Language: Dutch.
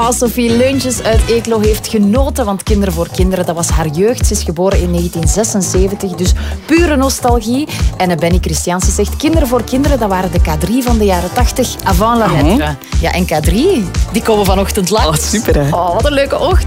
Sophie Leuntjes uit Eeklo heeft genoten, want Kinderen voor Kinderen, dat was haar jeugd. Ze is geboren in 1976, dus pure nostalgie. En Benny Christiansen zegt, Kinderen voor Kinderen, dat waren de K3 van de jaren 80, avant la lettre. Ja, en K3, die komen vanochtend langs. Oh, super hè. Oh, wat een leuke ochtend.